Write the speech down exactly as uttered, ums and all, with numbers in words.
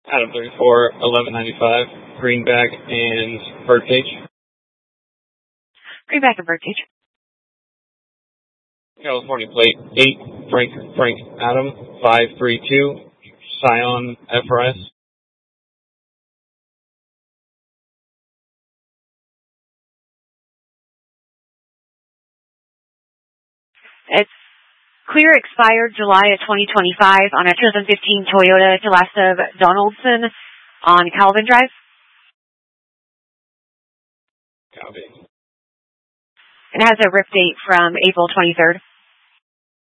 Adam thirty-four, eleven ninety-five, Greenback and Birdcage. Greenback and Birdcage. California plate eight, Frank Frank Adam, five three two, Scion F R S. It's clear expired July of twenty twenty-five on a two thousand fifteen Toyota Delasta Donaldson on Calvin Drive. Copy. It has a rip date from April twenty-third.